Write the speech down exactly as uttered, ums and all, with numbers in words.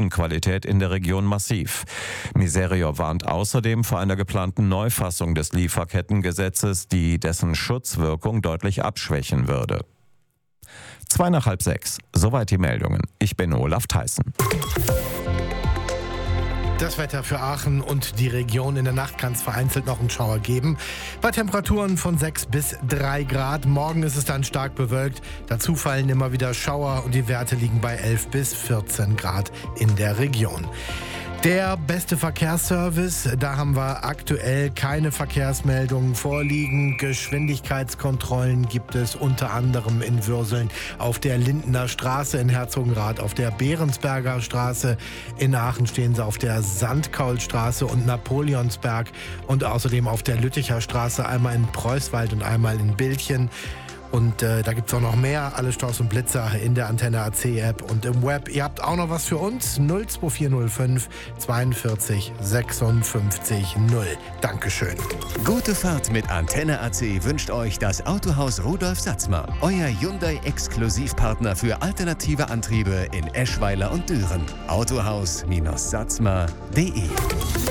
Luftqualität in der Region massiv. Miserio warnt außerdem vor einer geplanten Neufassung des Lieferkettengesetzes, die dessen Schutzwirkung deutlich abschwächen würde. Zwei nach halb sechs. Soweit die Meldungen. Ich bin Olaf Theissen. Das Wetter für Aachen und die Region. In der Nacht kann es vereinzelt noch einen Schauer geben. Bei Temperaturen von sechs bis drei Grad. Morgen ist es dann stark bewölkt. Dazu fallen immer wieder Schauer und die Werte liegen bei elf bis vierzehn Grad in der Region. Der beste Verkehrsservice, da haben wir aktuell keine Verkehrsmeldungen vorliegen. Geschwindigkeitskontrollen gibt es unter anderem in Würseln auf der Lindener Straße, in Herzogenrath auf der Behrensberger Straße. In Aachen stehen sie auf der Sandkaulstraße und Napoleonsberg und außerdem auf der Lütticher Straße, einmal in Preußwald und einmal in Bildchen. Und äh, da gibt es auch noch mehr, alle Staus und Blitzer in der Antenne A C App und im Web. Ihr habt auch noch was für uns, null zwei vier null fünf zweiundvierzig sechsundfünfzig null. Dankeschön. Gute Fahrt mit Antenne A C wünscht euch das Autohaus Rudolf Satzmer. Euer Hyundai-Exklusivpartner für alternative Antriebe in Eschweiler und Düren. Autohaus Satzmer punkt de